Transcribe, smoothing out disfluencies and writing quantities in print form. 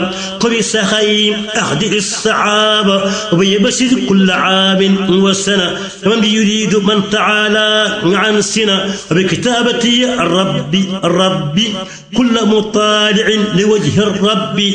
قبس خيم أخده الصعاب ويبشر كل عام وسنة ومن يريد من تعالى عن سنة وبكتابة الرب كل مطالع لوجه الرب